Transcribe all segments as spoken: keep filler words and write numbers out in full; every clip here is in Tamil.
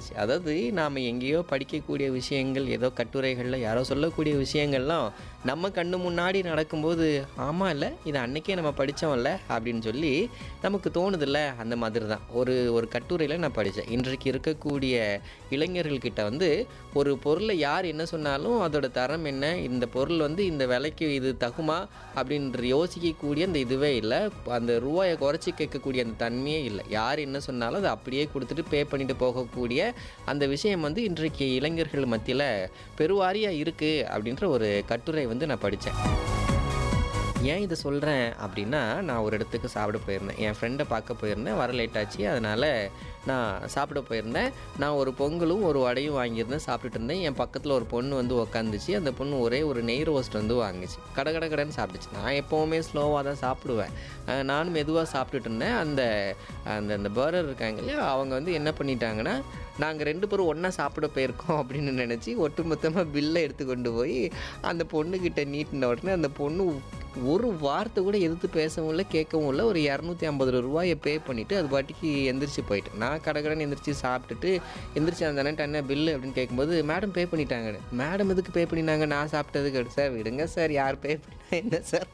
ஆயிடுச்சு. அதாவது நாம எங்கேயோ படிக்கக்கூடிய விஷயங்கள், ஏதோ கட்டுரைகள்ல யாரோ சொல்லக்கூடிய விஷயங்கள்லாம் நம்ம கண்ணு முன்னாடி நடக்கும்போது, ஆமால்ல இது அன்னைக்கே நம்ம படிச்சோம்ல அப்படின்னு சொல்லி நமக்கு தோணுதுல்ல. அந்த மாதிரி தான். ஒரு ஒரு கட்டுரையில நான் படிச்சேன். இன்றைக்கு இருக்கக்கூடிய இளைஞர்கள்கிட்ட வந்து ஒரு பொருள யார் என்ன சொன்னாலும் அதோட தரம் என்ன? இந்த பொருள் வந்து இந்த விலைக்கு இது தகுமா? அப்படின்ற யோசிக்கக்கூடிய அந்த இதுவே இல்ல. அந்த ரூவாய குறைச்சு கேட்கக்கூடிய அந்த தன்மையே இல்ல. யார் என்ன சொன்னாலும் அத அப்படியே குடுத்துட்டு பே பண்ணிட்டு போகக்கூடிய அந்த விஷயம் வந்து இன்றைக்கு இளைஞர்கள் மத்தியில பெருவாரியா இருக்கு அப்படின்ற ஒரு கட்டுரை வந்து நான் படிச்சேன். ஏன் இத சொல்றேன் அப்படின்னா, நான் ஒரு இடத்துக்கு சாப்பிட போயிருந்தேன். என் ஃப்ரெண்ட பார்க்க போயிருந்தேன். வர லேட் ஆச்சு. அதனால நான் சாப்பிட போயிருந்தேன். நான் ஒரு பொங்கலும், ஒரு வடையும் வாங்கியிருந்தேன். சாப்பிட்டுட்டு இருந்தேன். என் பக்கத்துல ஒரு பொண்ணு வந்து உட்காந்துச்சு. அந்த பொண்ணு ஒரே ஒரு நெய் ரோஸ்ட் வந்து வாங்குச்சு. கட கட கடன்னு சாப்பிட்டுச்சு. நான் எப்பவுமே ஸ்லோவா தான் சாப்பிடுவேன். அ நானும் மெதுவா சாப்பிட்டுட்டு இருந்தேன். அந்த அந்த அந்த பர்னர் இருக்காங்க இல்லையா, அவங்க வந்து என்ன பண்ணிட்டாங்கன்னா, நாங்க ரெண்டு பேரும் ஒண்ணா சாப்பிட போயிருக்கோம் அப்படின்னு நெனச்சு, ஒட்டுமொத்தமா பில்ல எடுத்து கொண்டு போய் அந்த பொண்ணுகிட்ட நீட்டுன உடனே, அந்த பொண்ணு ஒரு வார்த்தை கூட எதிர்த்து பேசவும் இல்ல, கேட்கவும் இல்ல. ஒரு ரூ. இருநூற்று ஐம்பது பே பண்ணிட்டு அது பாட்டுக்கு எந்திரிச்சு போயிட்டு. நான் கடகடன்னு எந்திரிச்சு சாப்பிட்டுட்டு, எந்திரிச்சு அந்த அண்ணன்ட்ட "அண்ணா பில்லு" அப்படின்னு கேட்கும்போது, மேடம் பே பண்ணிட்டாங்கன்னு. மேடம் எதுக்கு பே பண்ணினாங்க? நான் சாப்பிட்டதுக்கு. சார் விடுங்க சார், யார் பே பண்ணா என்ன சார்?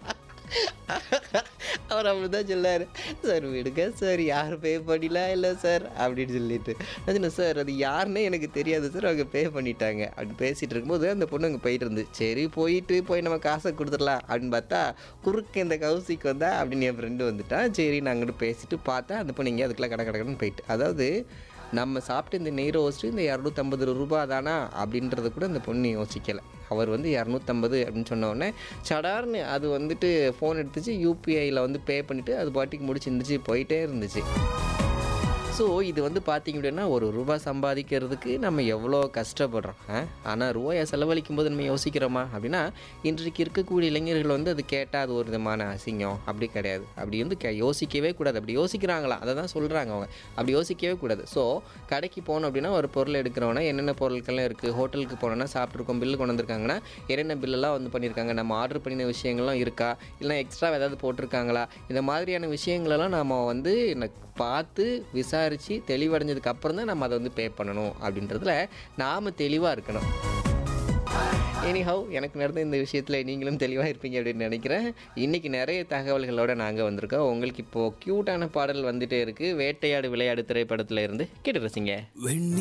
அவர் அப்படிதான் சொல்லாரு. சார் விடுங்க சார், யார் பே பண்ணிலாம் இல்ல சார் அப்படின்னு சொல்லிட்டு. நான் சொன்னேன், சார் அது யாருன்னே எனக்கு தெரியாது சார், அவங்க பே பண்ணிட்டாங்க அப்படின்னு பேசிட்டு இருக்கும்போது அந்த பொண்ணு அங்கே போயிட்டு இருந்து. சரி போயிட்டு போய் நம்ம காசை கொடுத்துடலாம் அப்படின்னு பார்த்தா, குறுக்க இந்த கௌசிக்கு வந்தா அப்படின்னு என் ஃப்ரெண்டு வந்துட்டான். சரி நான் அங்கிட்டு பேசிட்டு பார்த்தா அந்த பொண்ணு எங்கேயும் அதுக்குள்ள கடை கடன்னு போயிட்டு. அதாவது நம்ம சாப்பிட்ட இந்த நெய் ரோஸ்ட்டு இந்த ரூ. இருநூற்று ஐம்பது தானா அப்படின்றத கூட அந்த பொண்ணு யோசிக்கல. அவர் வந்து இருநூற்று ஐம்பது அப்படின்னு சொன்ன உடனே சடார்னு அது வந்துட்டு ஃபோன் எடுத்துச்சு, யூபிஐல வந்து பே பண்ணிட்டு அது பாட்டுக்கு முடிச்சு எந்திரிச்சு போயிட்டே இருந்துச்சு. ஸோ இது வந்து பார்த்தீங்க அப்படின்னா, ஒரு ரூபா சம்பாதிக்கிறதுக்கு நம்ம எவ்வளோ கஷ்டப்படுறோம். அ ஆனா ரூவாய செலவழிக்கும்போது நம்ம யோசிக்கிறோமா? அப்படின்னா, இன்றைக்கு இருக்கக்கூடிய இளைஞர்கள் வந்து அது கேட்டா அது ஒரு விதமான அசிங்கம். அப்படி கிடையாது. அப்படி வந்து கே யோசிக்கவே கூடாது. அப்படி யோசிக்கிறாங்களாம். அத தான் சொல்றாங்க அவங்க. அப்படி யோசிக்கவே கூடாது. ஸோ கடைக்கு போனோம் அப்படின்னா, ஒரு பொருள் எடுக்கிறோம்னா, என்னென்ன பொருட்கள்லாம் இருக்குது? ஹோட்டலுக்கு போனோம்னா சாப்பிட்டுருக்கோம். பில்லு கொண்டு வந்திருக்காங்கன்னா, என்னென்ன பில்லெல்லாம் வந்து பண்ணியிருக்காங்க? நம்ம ஆர்டர் பண்ணின விஷயங்கள்லாம் இருக்கா? இல்ல எக்ஸ்ட்ரா ஏதாவது போட்டிருக்காங்களா? இந்த மாதிரியான விஷயங்களெல்லாம் நாம வந்து ந பார்த்து, விசாரிச்சு, தெளிவடைஞ்சதுக்கு அப்புறம் தான் நம்ம அத வந்து பே பண்ணணும் அப்படின்றதுல நாம தெளிவா இருக்கணும். எனிஹவ் எனக்கு நடந்த இந்த விஷயத்துல நீங்களும் தெளிவா இருப்பீங்க அப்படின்னு நினைக்கிறேன். இன்னைக்கு நிறைய தகவல்களோட நாங்க வந்திருக்கோம். உங்களுக்கு இப்போ கியூட்டான பாடல் வந்துட்டே இருக்கு. வேட்டையாடு விளையாடு திரைப்படத்துல இருந்து கேட்டு ரசிங்க.